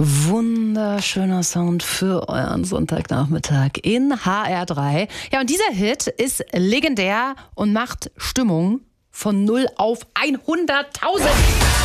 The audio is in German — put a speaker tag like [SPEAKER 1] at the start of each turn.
[SPEAKER 1] Wunderschöner Sound für euren Sonntagnachmittag in HR3. Ja, und dieser Hit ist legendär und macht Stimmung von 0 auf 100.000.